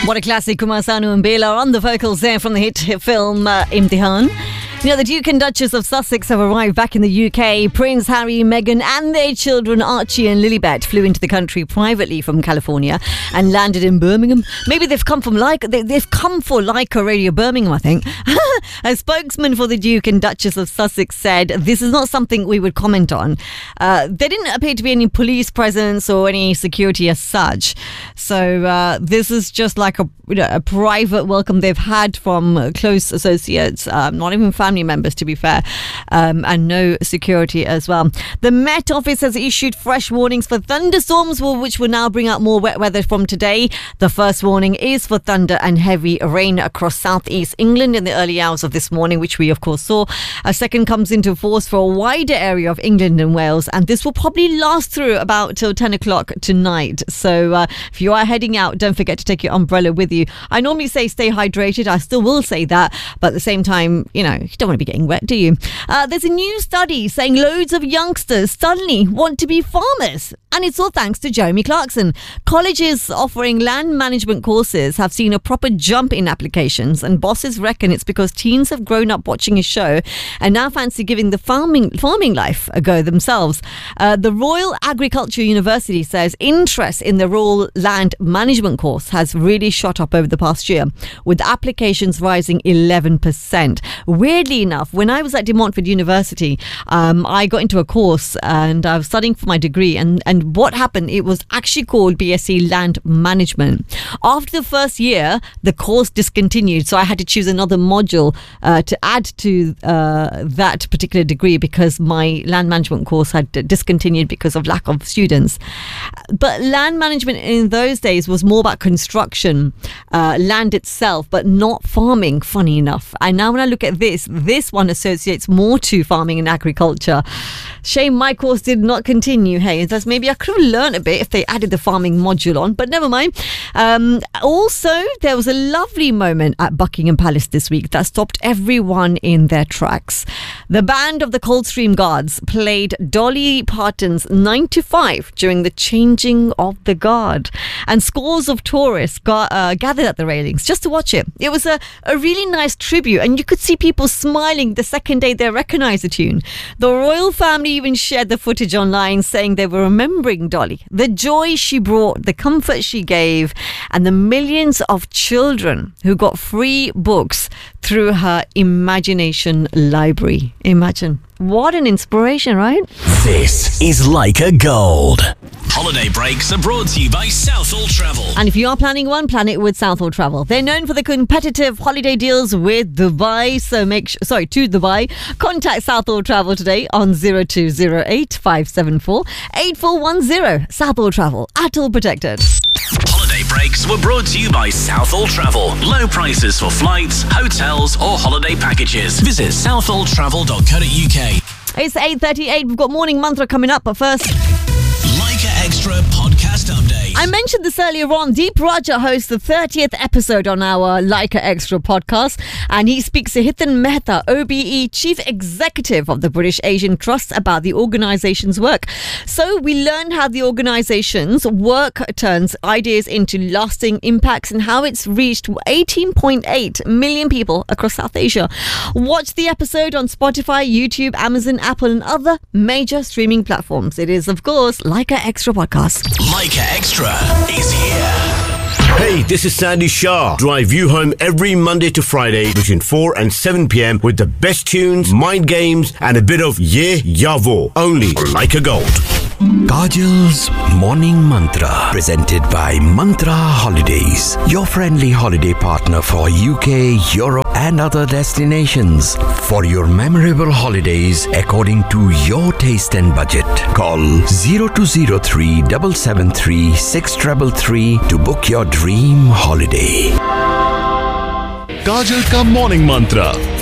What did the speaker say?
What a classic. Kumar Sanu and Bela on the vocals there from the hit film Imtihan. You know, the Duke and Duchess of Sussex have arrived back in the UK. Prince Harry, Meghan and their children Archie and Lilibet flew into the country privately from California and landed in Birmingham. Maybe they've come from they've come for Leica Radio Birmingham, I think. A spokesman for the Duke and Duchess of Sussex said this is not something we would comment on. There didn't appear to be any police presence or any security as such. So this is just like a private welcome they've had from close associates, not even family members, to be fair, and no security as well. The Met Office has issued fresh warnings for thunderstorms, which will now bring out more wet weather from today. The first warning is for thunder and heavy rain across southeast England in the early hours of this morning, which we of course saw. A second comes into force for a wider area of England and Wales, and this will probably last through about till 10 o'clock tonight. So if you are heading out, don't forget to take your umbrella with you. I normally say stay hydrated. I still will say that, but at the same time, you don't want to be getting wet, do you? There's a new study saying loads of youngsters suddenly want to be farmers, and it's all thanks to Jeremy Clarkson. Colleges offering land management courses have seen a proper jump in applications, and bosses reckon it's because teens have grown up watching his show and now fancy giving the farming life a go themselves. The Royal Agricultural University says interest in the rural land management course has really shot up over the past year, with applications rising 11%. Weirdly enough, when I was at De Montfort University, I got into a course and I was studying for my degree, and what happened, it was actually called BSc Land Management. After the first year, the course discontinued, so I had to choose another module to add to that particular degree because my land management course had discontinued because of lack of students. But land management in those days was more about construction, land itself, but not farming, funny enough. And now when I look at this one associates more to farming and agriculture. Shame my course did not continue. Hey, thus maybe I could have learned a bit if they added the farming module on, but never mind. Also, there was a lovely moment at Buckingham Palace this week that stopped everyone in their tracks. The band of the Coldstream Guards played Dolly Parton's 9 to 5 during the changing of the guard, and scores of tourists gathered at the railings just to watch it. It was a really nice tribute, and you could see people smiling the second day they recognised the tune. The royal family even shared the footage online, saying they were remembering Dolly, the joy she brought, the comfort she gave, and the millions of children who got free books through her imagination library. Imagine. What an inspiration, right? This is Leica Gold. Holiday breaks are brought to you by Southall Travel. And if you are planning one, plan it with Southall Travel. They're known for the competitive holiday deals with Dubai. So to Dubai. Contact Southall Travel today on 0208 574 8410. Southall Travel, ATOL protected. Holiday breaks were brought to you by Southall Travel. Low prices for flights, hotels or holiday packages. Visit southalltravel.co.uk. It's 8:38. We've got Morning Mantra coming up, but first, Leica Extra podcast update. I mentioned this earlier on. Deep Raja hosts the 30th episode on our Leica Extra podcast, and he speaks to Hitan Mehta, OBE Chief Executive of the British Asian Trust, about the organisation's work. So we learn how the organisation's work turns ideas into lasting impacts and how it's reached 18.8 million people across South Asia. Watch the episode on Spotify, YouTube, Amazon, Apple and other major streaming platforms. It is, of course, Leica Extra Podcast. Leica Extra is here. Hey, this is Sandy Shah. Drive you home every Monday to Friday between 4 and 7 p.m. with the best tunes, mind games, and a bit of Ye Yavo. Only on Leica Gold. Kajal's Morning Mantra, presented by Mantra Holidays, your friendly holiday partner for UK, Europe and other destinations. For your memorable holidays according to your taste and budget, call 0203 773 6333 to book your dream holiday. काजल का morning मंत्र